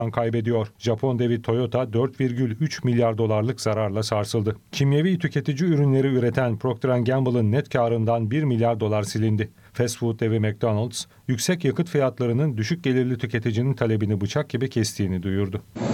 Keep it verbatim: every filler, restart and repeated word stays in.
kaybediyor. Japon devi Toyota dört virgül üç milyar dolarlık zararla sarsıldı. Kimyevi tüketici ürünleri üreten Procter and Gamble'ın net karından bir milyar dolar silindi. Fast food devi McDonald's, yüksek yakıt fiyatlarının düşük gelirli tüketicinin talebini bıçak gibi kestiğini duyurdu.